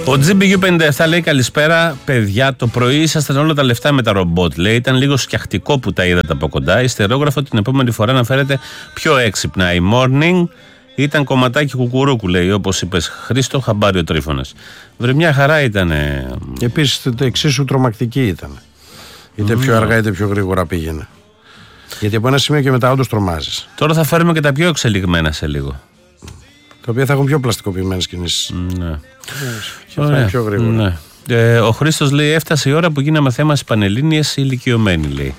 Ο GBU57 λέει καλησπέρα παιδιά, το πρωί ήσασταν όλα τα λεφτά με τα ρομπότ, λέει, ήταν λίγο σκιαχτικό που τα είδατε από κοντά, ιστερόγραφο την επόμενη φορά να φέρετε πιο έξυπνα, η morning ήταν κομματάκι κουκουρούκου, λέει, όπως είπες Χρήστο, χαμπάρι ο Τρίφωνας. Βρε μια χαρά ήτανε. Επίσης εξίσου τρομακτική ήταν, είτε πιο αργά είτε πιο γρήγορα πήγαινε, γιατί από ένα σημείο και μετά όντως τρομάζεις. Τώρα θα φέρουμε και τα πιο εξελιγμένα σε λίγο, τα οποία θα έχουν πιο πλαστικοποιημένες κινήσεις. Ναι. Και θα είναι πιο γρήγορα. Ναι. Ο Χρήστος λέει έφτασε η ώρα που γίναμε θέμα στις Πανελλήνιες ηλικιωμένοι, λέει.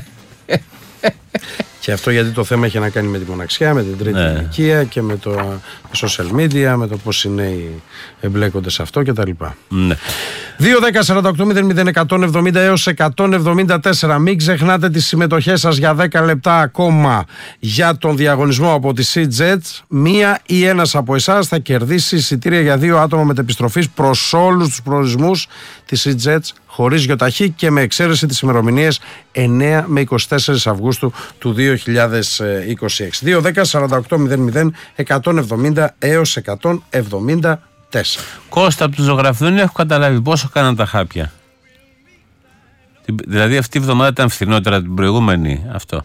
Και αυτό γιατί το θέμα έχει να κάνει με τη μοναξιά, με την τρίτη ηλικία και με το social media, με το πώς οι νέοι εμπλέκονται σε αυτό κτλ. Ναι. 2-10-48-00-170 έως 174. Μην ξεχνάτε τις συμμετοχές σας για 10 λεπτά ακόμα για τον διαγωνισμό από τη SeaJet. Μία ή ένας από εσάς θα κερδίσει εισιτήρια για 2 άτομα μετεπιστροφής προς όλους τους προορισμούς της SeaJet χωρίς γιοταχή και με εξαίρεση τις ημερομηνίες 9 με 24 Αυγούστου του 2026. 2-10-48-00-170 έως 174. Κώστα, από του ζωγραφού δεν έχω καταλάβει πόσο κάναν τα χάπια. Δηλαδή αυτή η εβδομάδα ήταν φθηνότερα την προηγούμενη. Αυτό.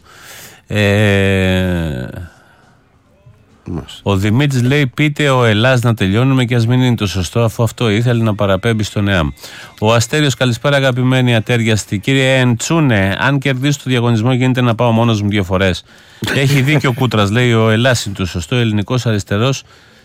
Ο Δημήτρης λέει πείτε ο Ελλάς να τελειώνουμε και ας μην είναι το σωστό, αφού αυτό ήθελε να παραπέμπει στον ΕΑΜ. Ο Αστέριος, καλησπέρα αγαπημένοι ατέριαστοι. Κύριε Εντσούνε, αν κερδίσει το διαγωνισμό γίνεται να πάω μόνος μου 2 φορές. Έχει δίκιο ο Κούτρας, λέει ο Ελλάς είναι το σωστό, ελληνικός αριστερός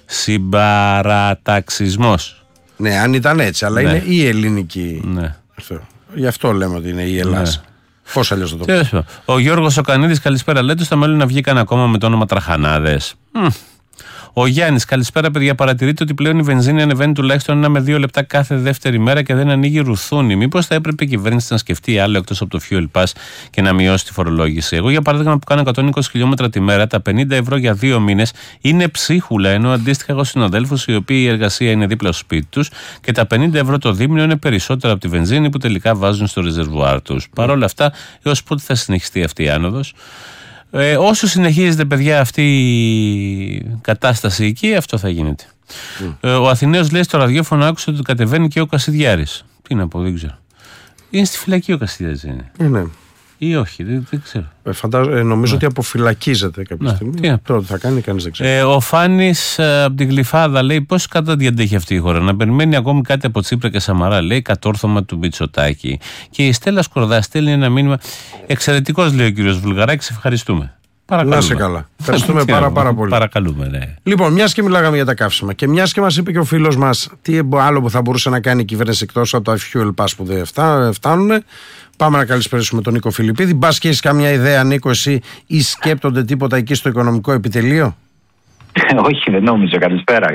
συμπαραταξισμός. Ναι, αν ήταν έτσι, αλλά είναι η ελληνική. Ναι. Γι' αυτό λέμε ότι είναι η Ελλάδα. Ναι. Πώς αλλιώς θα το πω. Ο Γιώργος ο Κανίδης, καλησπέρα. Λέτε στο μέλλον να βγήκαν ακόμα με το όνομα Τραχανάδες. Ο Γιάννης, καλησπέρα παιδιά. Παρατηρείτε ότι πλέον η βενζίνη ανεβαίνει τουλάχιστον 1 με 2 λεπτά κάθε δεύτερη μέρα και δεν ανοίγει ρουθούνη. Μήπως θα έπρεπε η κυβέρνηση να σκεφτεί άλλο εκτός από το fuel pass και να μειώσει τη φορολόγηση. Εγώ, για παράδειγμα, που κάνω 120 χιλιόμετρα τη μέρα, τα 50 ευρώ για 2 μήνες είναι ψίχουλα. Ενώ αντίστοιχα, έχω συναδέλφους οι οποίοι η εργασία είναι δίπλα στο σπίτι τους και τα 50 ευρώ το δίμηνο είναι περισσότερα από τη βενζίνη που τελικά βάζουν στο ρεζερβουάρ τους. Παρ' όλα αυτά, έως πότε θα συνεχιστεί αυτή η άνοδος? Όσο συνεχίζεται, παιδιά, αυτή η κατάσταση εκεί, αυτό θα γίνεται. Ο Αθηναίος λέει στο ραδιόφωνο, άκουσε ότι κατεβαίνει και ο Κασιδιάρης. Τι να πω, δεν ξέρω. Είναι στη φυλακή ο Κασιδιάρης, είναι? Ναι. Ή όχι, δεν ξέρω. Νομίζω ότι αποφυλακίζεται κάποια στιγμή. Πρώτα θα κάνει, κανείς δεν ξέρει. Ο Φάνης από την Γλυφάδα λέει πώς καταδιαντέχει αυτή η χώρα. Να περιμένει ακόμη κάτι από Τσίπρα και Σαμαρά, λέει, κατόρθωμα του Μητσοτάκη. Και η Στέλλα Σκορδά στέλνει ένα μήνυμα. Εξαιρετικός, λέει ο κύριος Βουλγαράκης, ευχαριστούμε. Παρακαλούμε. Να σε καλά. Ευχαριστούμε πάρα πολύ. Παρακαλούμε, ναι. Λοιπόν, μιας και μιλάγαμε για τα καύσιμα και μιας και μας είπε και ο φίλος μας τι άλλο που θα μπορούσε να κάνει η κυβέρνηση εκτός από τα fuel pass που δεν φτάνουν. Πάμε να καλησπέρισουμε τον Νίκο Φιλιππίδη. Μπας και έχεις καμιά ιδέα, Νίκο, εσύ, ή σκέπτονται τίποτα εκεί στο οικονομικό επιτελείο? Όχι, δεν νόμιζω. Καλησπέρα.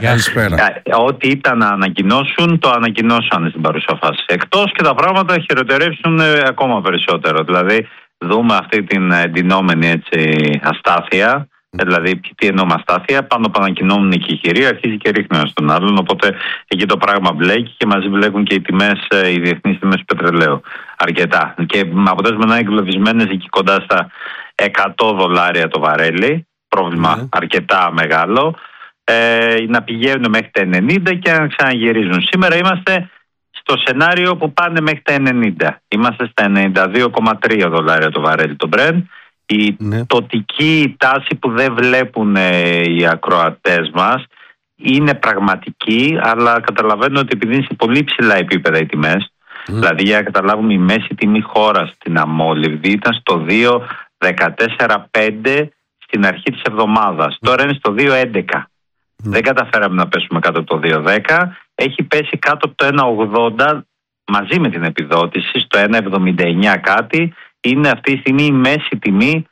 Ό,τι ήταν να ανακοινώσουν, το ανακοινώσανε στην παρούσα φάση. Εκτός και τα πράγματα χειροτερεύσουν ακόμα περισσότερο. Δηλαδή, δούμε αυτή την εντυνόμενη αστάθεια. Δηλαδή, τι εννοούμε αστάθεια? Πάνω που ανακοινώνουν και η χειρή, αρχίζει και ρίχνει ένα στον άλλον. Οπότε εκεί το πράγμα μπλέκει και μαζί μπλέκουν και οι τιμές, οι διεθνείς τιμές του πετρελαίου. Αρκετά. Και με αποτέλεσμα να είναι εγκλωβισμένες εκεί κοντά στα $100 το βαρέλι. Πρόβλημα αρκετά μεγάλο. Να πηγαίνουν μέχρι τα 90 και να ξαναγυρίζουν. Σήμερα είμαστε στο σενάριο που πάνε μέχρι τα 90. Είμαστε στα $92,3 το βαρέλι το Brent. Η τοτική τάση που δεν βλέπουν οι ακροατές μας είναι πραγματική, αλλά καταλαβαίνω ότι επειδή είναι σε πολύ ψηλά επίπεδα οι τιμές, δηλαδή για να καταλάβουμε η μέση τιμή χώρα στην αμόλυβδη ήταν στο 2,14,5 στην αρχή της εβδομάδας. Τώρα είναι στο 2,11. Δεν καταφέραμε να πέσουμε κάτω από το 2,10. Έχει πέσει κάτω από το 1,80 μαζί με την επιδότηση, στο 1,79 κάτι. Είναι αυτή τη στιγμή η μέση τιμή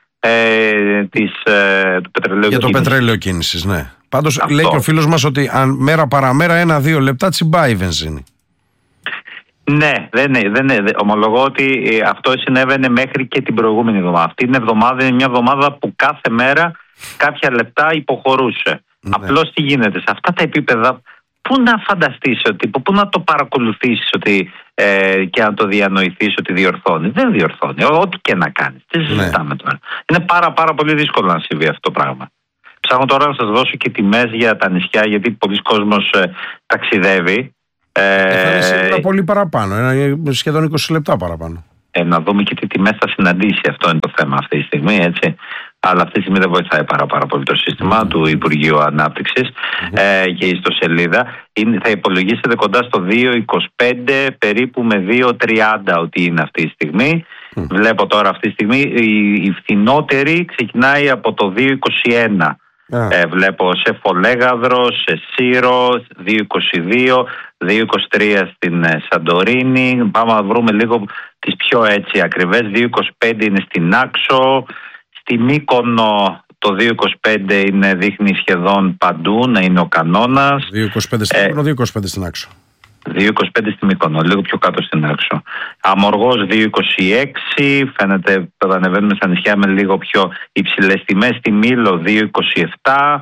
του πετρελαίου. Για το πετρέλαιο κίνησης, ναι. Πάντως λέει και ο φίλος μας ότι μέρα παραμέρα 1-2 λεπτά τσιμπάει η βενζίνη. Ναι, ομολογώ ότι αυτό συνέβαινε μέχρι και την προηγούμενη εβδομάδα. Αυτή είναι μια εβδομάδα που κάθε μέρα κάποια λεπτά υποχωρούσε. Απλώς τι γίνεται σε αυτά τα επίπεδα? Πού να φανταστείς πού να το παρακολουθήσεις και να το διανοηθείς ότι διορθώνει? Δεν διορθώνει, ό,τι και να κάνεις. Τι συζητάμε τώρα? Είναι πάρα πολύ δύσκολο να συμβεί αυτό το πράγμα. Ψάχνω τώρα να σας δώσω και τιμές για τα νησιά, γιατί πολλοί κόσμος ταξιδεύει Θα είναι σίγουρα πολύ παραπάνω, σχεδόν 20 λεπτά παραπάνω. Να δούμε και τι τιμές θα συναντήσει, αυτό είναι το θέμα αυτή τη στιγμή, έτσι. Αλλά αυτή τη στιγμή δεν βοηθάει πάρα πολύ το σύστημα του Υπουργείου Ανάπτυξης και η ιστοσελίδα. Θα υπολογίσετε κοντά στο 2,25 περίπου με 2,30 ότι είναι αυτή τη στιγμή. Βλέπω τώρα αυτή τη στιγμή η φθηνότερη ξεκινάει από το 2,21. Βλέπω σε Φολέγαδρο, σε Σύρο, 2,22, 2,23 στην Σαντορίνη. Πάμε να βρούμε λίγο τις πιο έτσι ακριβές. 2,25 είναι στην Άξο. Στη Μύκονο το 2,25 δείχνει σχεδόν παντού να είναι ο κανόνας. 2,25 στην Μύκονο, 2,25 στην Άξο. 2,25 στη Μύκονο, λίγο πιο κάτω στην Άξο. Αμοργός 2,26, φαίνεται ότι ανεβαίνουμε στα νησιά με λίγο πιο υψηλές τιμές. Στη Μήλο 2,27.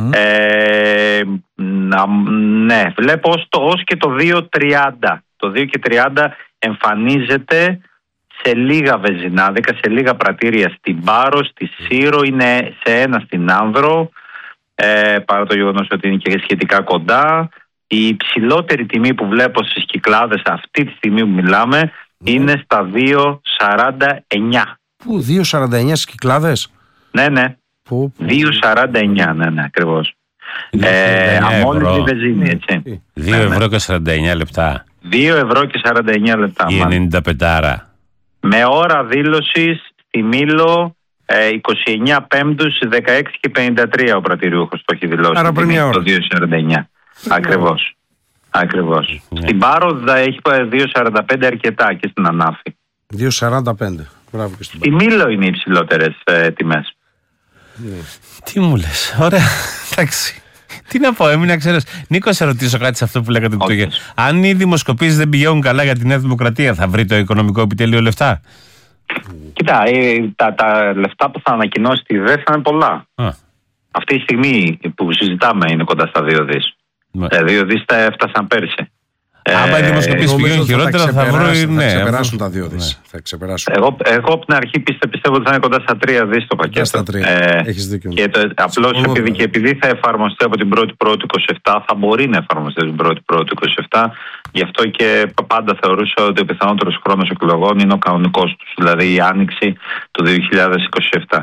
Ναι, βλέπω ως και το 2,30. Το 2,30 εμφανίζεται σε λίγα βενζινάδικα, σε λίγα πρατήρια στην Πάρο, στη Σύρο, είναι σε ένα στην Άνδρο, παρά το γεγονός ότι είναι και σχετικά κοντά. Η υψηλότερη τιμή που βλέπω στις Κυκλάδες αυτή τη στιγμή που μιλάμε είναι στα 2,49. Πού, 2,49 στις Κυκλάδες? Ναι. 2,49, ναι, ακριβώς. Αμόλυντη βενζίνη, έτσι. 2 ευρώ και 49 λεπτά. 2 ευρώ και 49 λεπτά. Ή 95. Με ώρα δήλωσης στη Μήλο 29 Πέμπτου στις 16 και 53 ο πρατηριούχος το έχει δηλώσει. Άρα πριν μια ώρα. Το 2,49. Ακριβώς. Στην Πάρο έχει 2,45 αρκετά και στην Ανάφη. 2,45. Μπράβο και στην Πάρο. Στη Μήλο είναι οι υψηλότερες τιμές. Τι μου λες, ωραία, εντάξει. Τι να πω, έμεινα ξέρεις. Νίκο, σε ρωτήσω κάτι σε αυτό που λέγατε. Αν οι δημοσκοπήσεις δεν πηγαίνουν καλά για τη Νέα Δημοκρατία, θα βρει το οικονομικό επιτελείο λεφτά? Κοίτα, τα λεφτά που θα ανακοινώσει τη ΔΕ θα είναι πολλά. Αυτή τη στιγμή που συζητάμε είναι κοντά στα 2 δις. 2 δις τα έφτασαν πέρσι. Άμα οι δημοσκοπήσεις πηγαίνουν χειρότερα θα βρουν. Θα ξεπεράσουν τα 2 δις. Εγώ από την αρχή πιστεύω ότι θα είναι κοντά στα 3 δις το πακέτο. Στα 3. Έχεις δίκιο. Απλώς επειδή θα εφαρμοστεί από την 1η-1η 27, θα μπορεί να εφαρμοστεί από την 1η-1η 27. Γι' αυτό και πάντα θεωρούσα ότι ο πιθανότερος χρόνος εκλογών είναι ο κανονικός τους, δηλαδή η άνοιξη του 2027.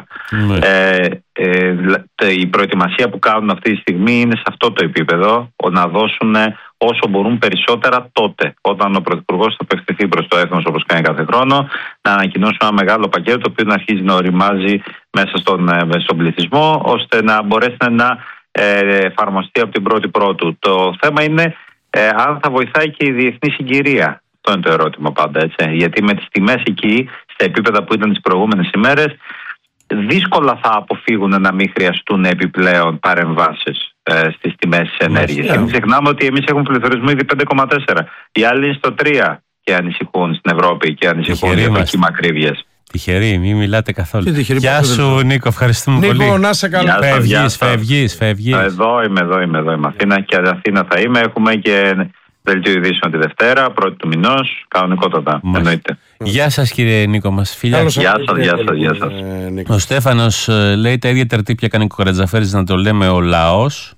Η προετοιμασία που κάνουν αυτή τη στιγμή είναι σε αυτό το επίπεδο, να δώσουν όσο μπορούν περισσότερα τότε, όταν ο Πρωθυπουργός θα απευθυνθεί προς το έθνος όπως κάνει κάθε χρόνο, να ανακοινώσουν ένα μεγάλο πακέτο το οποίο να αρχίζει να οριμάζει μέσα στον πληθυσμό, ώστε να μπορέσει να εφαρμοστεί από την 1η-1η. Το θέμα είναι αν θα βοηθάει και η διεθνή συγκυρία. Αυτό είναι το ερώτημα πάντα, έτσι. Γιατί με τις τιμές εκεί, στα επίπεδα που ήταν τις προηγούμενες ημέρες, δύσκολα θα αποφύγουν να μην χρειαστούν επιπλέον παρεμβάσεις στις τιμές της ενέργειας. Και μην ξεχνάμε ότι εμείς έχουμε πληθωρισμό ήδη 5,4. Οι άλλοι είναι στο 3 και ανησυχούν στην Ευρώπη και ανησυχούν για εκεί μακρύβειες. Τυχεροί, μην μιλάτε καθόλου. Γεια σου, Νίκο, ευχαριστούμε πολύ. Νίκο, να σε καλά. Φεύγεις. Εδώ είμαι. Αθήνα και Αθήνα θα είμαι. Έχουμε και δελτίο ειδήσεων τη Δευτέρα, 1η του μηνός. Κανονικότατα. Εννοείται. Γεια σας, κύριε Νίκο μας. Φιλιά. Γεια σας. Ο Στέφανος λέει τα ίδια τερτύπια κάνει ο Καρατζαφέρης να το λέμε ο λαός.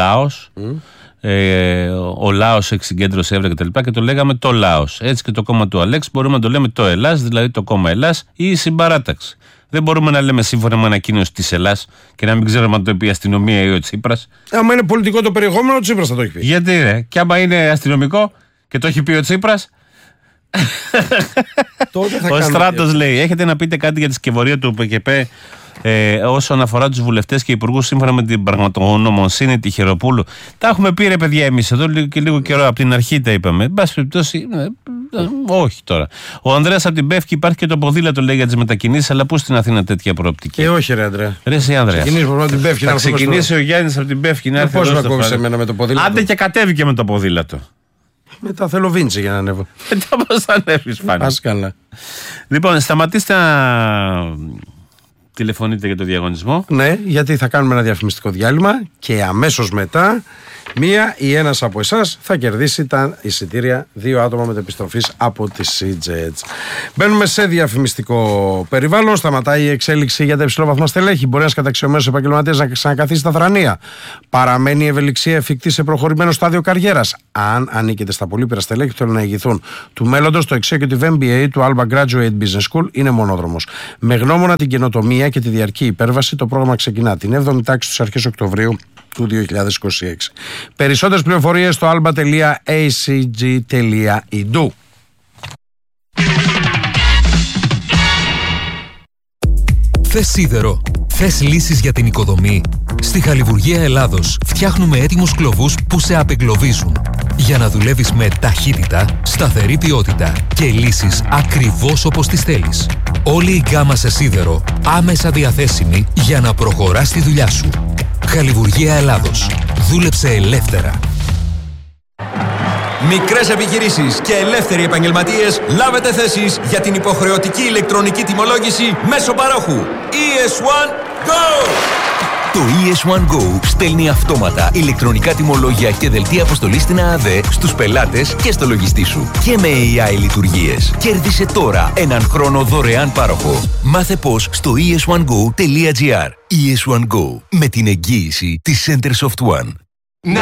Ο λαός εξυγκέντρωσε έβρα κτλ. Και το λέγαμε το λαός. Έτσι και το κόμμα του Αλέξη μπορούμε να το λέμε το Ελλάς, δηλαδή το κόμμα Ελλάς ή η συμπαράταξη. Δεν μπορούμε να λέμε σύμφωνα με ανακοίνωση της Ελλάς και να μην ξέρουμε αν το πει η αστυνομία ή ο Τσίπρας. Άμα είναι πολιτικό το περιεχόμενο, ο Τσίπρας θα το έχει πει. Γιατί και άμα είναι αστυνομικό και το έχει πει ο Τσίπρας. Ο Στράτος λέει: έχετε να πείτε κάτι για τη σκευωρία του ΠΚΠ όσον αφορά τους βουλευτές και υπουργούς σύμφωνα με την πραγματογνωμοσύνη Τυχεροπούλου? Τα έχουμε πει ρε παιδιά εμείς εδώ και λίγο καιρό, από την αρχή τα είπαμε. Εν πάση περιπτώσει, όχι τώρα. Ο Ανδρέας από την Πεύκη, υπάρχει και το ποδήλατο λέει για τις μετακινήσεις, αλλά πού στην Αθήνα τέτοια προοπτική? Όχι, ρε Ανδρέα. Ρε εσύ, Ανδρέα. Θα ξεκινήσει ο Γιάννης από την Πεύκη να έρθει. Πώς να κόβεις εμένα με το ποδήλατο? Άντε και κατέβηκε με το ποδήλατο. Μετά θέλω βίντσι για να ανέβω. Μετά πώς θα ανέβεις πάνω? Ας καλά. Λοιπόν, σταματήστε να τηλεφωνείτε για το διαγωνισμό. Ναι, γιατί θα κάνουμε ένα διαφημιστικό διάλειμμα και αμέσως μετά Μία ή ένας από εσάς θα κερδίσει τα εισιτήρια 2 άτομα μετεπιστροφής από τη SeaJets. Μπαίνουμε σε διαφημιστικό περιβάλλον. Σταματάει η εξέλιξη για τα υψηλόβαθμα στελέχη. Μπορεί ένας καταξιωμένος επαγγελματίας να ξανακαθίσει στα θρανία. Παραμένει η ευελιξία εφικτή σε προχωρημένο στάδιο καριέρας. Αν ανήκετε στα πολύπειρα στελέχη που θέλουν να ηγηθούν του μέλλοντος, το Executive MBA του Alba Graduate Business School είναι μονόδρομος. Με γνώμονα την καινοτομία και τη διαρκή υπέρβαση, το πρόγραμμα ξεκινά την 7η τάξη στις αρχές Οκτωβρίου του 2026. Περισσότερες πληροφορίες στο alba.acg.edu. Θες σίδερο? Θες λύσεις για την οικοδομή? Στη Χαλιβουργία Ελλάδος φτιάχνουμε έτοιμους κλωβούς που σε απεγκλωβίζουν για να δουλεύεις με ταχύτητα, σταθερή ποιότητα και λύσεις ακριβώς όπως τις θέλεις. Όλη η γκάμα σε σίδερο άμεσα διαθέσιμη για να προχωράς τη δουλειά σου. Χαλιβουργία Ελλάδος. Δούλεψε ελεύθερα. Μικρές επιχειρήσεις και ελεύθεροι επαγγελματίες, λάβετε θέσεις για την υποχρεωτική ηλεκτρονική τιμολόγηση μέσω παρόχου. ES1 Go! Το ES1 Go στέλνει αυτόματα ηλεκτρονικά τιμολόγια και δελτία αποστολής στην ΑΑΔΕ στους πελάτες και στο λογιστή σου. Και με AI λειτουργίες. Κέρδισε τώρα έναν χρόνο δωρεάν πάροχο. Μάθε πώς στο es1go.gr. ES1 Go, με την εγγύηση της Center Soft One.